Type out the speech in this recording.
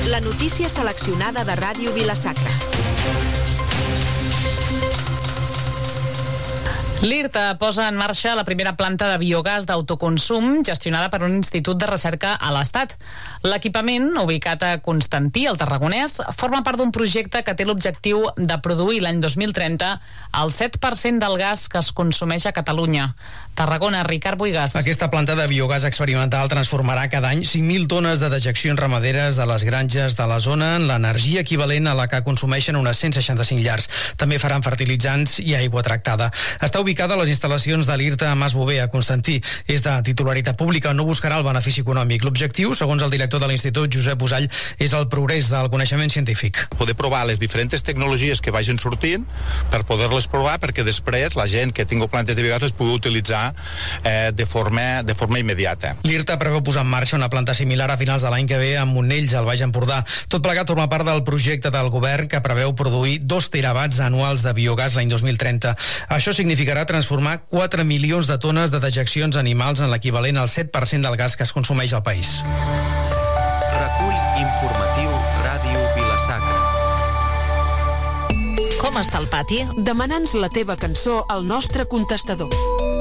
La notícia seleccionada de Ràdio Vila-sacra. L'IRTA posa en marxa la primera planta de biogàs d'autoconsum gestionada per un institut de recerca a l'Estat. L'equipament, ubicat a Constantí, al Tarragonès, forma part d'un projecte que té l'objectiu de produir l'any 2030 el 7% del gas que es consumeix a Catalunya. Tarragona, Ricard Buigas. Aquesta planta de biogàs experimental transformarà cada any 5.000 tones de dejeccions ramaderes de les granges de la zona en l'energia equivalent a la que consumeixen unes 165 llars. També faran fertilitzants i aigua tractada. Està ubicada a les instal·lacions de l'IRTA a Mas Bové, a Constantí. És de titularitat pública, no buscarà el benefici econòmic. L'objectiu, segons el director de l'Institut, Josep Busall, és el progrés del coneixement científic. Poder provar les diferents tecnologies que vagin sortint per poder-les provar, perquè després la gent que tingui plantes de biogàs les pugui utilitzar de forma immediata. L'IRTA preveu posar en marxa una planta similar a finals de l'any que ve a Monells, al Baix Empordà. Tot plegat forma part del projecte del govern que preveu produir 2 terawatts anuals de biogàs l'any 2030. Això significarà transformar 4 milions de tones de dejeccions animals en l'equivalent al 7% del gas que es consumeix al país. Recull informatiu Ràdio Vila-sacra. Com està el pati? Demana'ns la teva cançó al nostre contestador.